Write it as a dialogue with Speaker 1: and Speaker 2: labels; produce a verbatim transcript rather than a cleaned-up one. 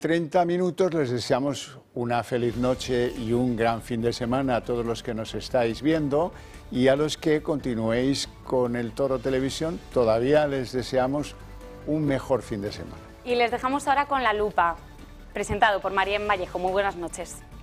Speaker 1: treinta minutos les deseamos una feliz noche y un gran fin de semana a todos los que nos estáis viendo, y a los que continuéis con el Toro Televisión todavía les deseamos un mejor fin de semana.
Speaker 2: Y les dejamos ahora con La Lupa, presentado por María Vallejo. Muy buenas noches.